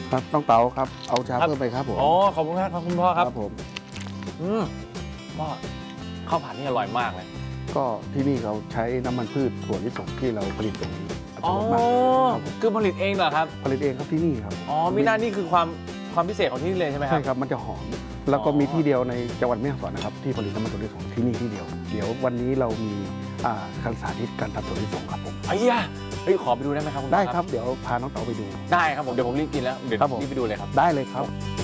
ครับน้องเต๋าครับเอาชาเพิ่มไปครับผมอ๋อขอบคุณครับคุณพ่อครับผมพ่อข้าวผัดนี่อร่อยมากเลยก็ที่นี่เขาใช้น้ำมันพืชถั่วลิสงที่เราผลิตเองอัตอ๋อโนมัติครับผมคือผลิตเองเหรอครับผลิตเองครับที่นี่ครับอ๋อมิน่านี่คือความพิเศษของที่นี่เลยใช่ไหมครับใช่ครับมันจะหอมแล้วก็มีที่เดียวในจังหวัดแม่ฮ่องสอนนะครับที่ผลิตน้ำมันถั่วลิสงที่นี่ที่เดียวเดี๋ยววันนี้เรามีการสาธิตการทำถั่วลิสงครับผมเฮ้ยขอไปดูได้ไหมครับณได้ครับเดี๋ยวพาน้องเต๋าไปดูได้ครับผมเดี๋ยวผมรีบกินแล้วเดี๋ยวครับผมรีบไปดูเลยครับได้เลยครับ